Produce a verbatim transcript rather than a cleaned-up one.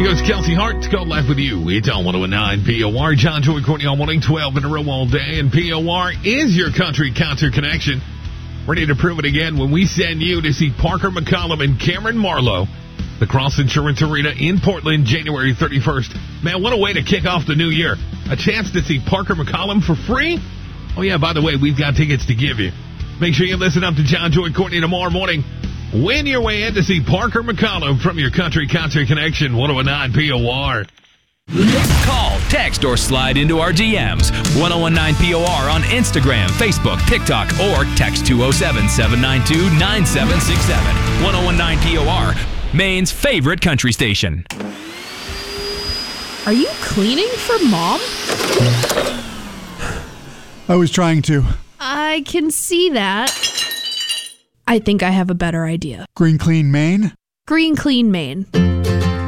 Here's Kelsey Hart to go live with you. It's on one oh nine P O R. John, Joy, Courtney on one twelve in a row all day. And P O R is your country concert connection. Ready to prove it again when we send you to see Parker McCollum and Cameron Marlowe. The Cross Insurance Arena in Portland, January thirty-first. Man, what a way to kick off the new year. A chance to see Parker McCollum for free? Oh, yeah, by the way, we've got tickets to give you. Make sure you listen up to John, Joy, Courtney tomorrow morning. Win your way in to see Parker McCollum from your country concert connection, one oh nine P O R. Call, text, or slide into our D Ms. ten nineteen P O R on Instagram, Facebook, TikTok, or text two oh seven, seven nine two, nine seven six seven. ten nineteen P O R, Maine's favorite country station. Are you cleaning for Mom? I was trying to. I can see that. I think I have a better idea. Green Clean Maine? Green Clean Maine.